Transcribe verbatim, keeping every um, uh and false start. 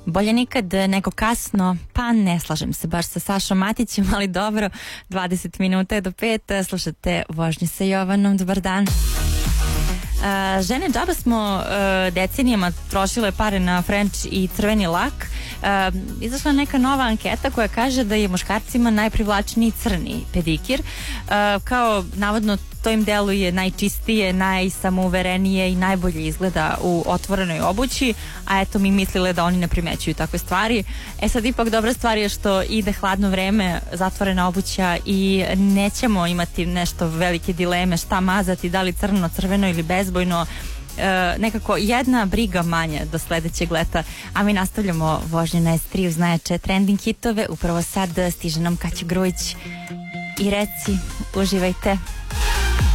Bolje nikad nego kasno, pa ne slažem se baš sa Sašom Matićem, ali dobro, dvadeset minuta je do pet, slušate Vožnje sa Jovanom, dobar dan. Uh, žene džaba smo uh, decenijama trošile pare na French i crveni lak. Uh, izašla je neka nova anketa koja kaže da je muškarcima najprivlačniji crni pedikir. Uh, kao navodno to im deluje najčistije, najsamouverenije i najbolje izgleda u otvorenoj obući, a eto mi mislile da oni ne primećuju takve stvari. E sad ipak dobra stvar je što ide hladno vreme, zatvorena obuća i nećemo imati nešto velike dileme šta mazati, da li crno, crveno ili bezbojno. E, nekako jedna briga manje do sledećeg leta, a mi nastavljamo vožnje na S tri uz najjače trending hitove. Upravo sad stiže nam Kaća Grujić i reci, uživajte.